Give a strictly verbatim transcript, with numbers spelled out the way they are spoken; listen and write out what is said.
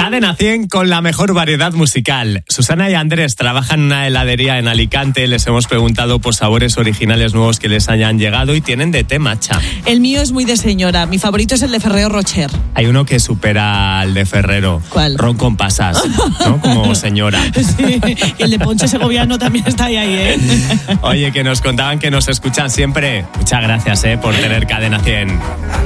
Cadena cien con la mejor variedad musical. Susana y Andrés trabajan en una heladería en Alicante. Les hemos preguntado por sabores originales nuevos que les hayan llegado y tienen de té matcha. El mío es muy de señora. Mi favorito es el de Ferrero Rocher. Hay uno que supera al de Ferrero. ¿Cuál? Ron con pasas, ¿no? Como señora. Sí, y el de ponche segoviano también está ahí, ahí, ¿eh? Oye, que nos contaban que nos escuchan siempre. Muchas gracias, ¿eh? Por tener Cadena cien.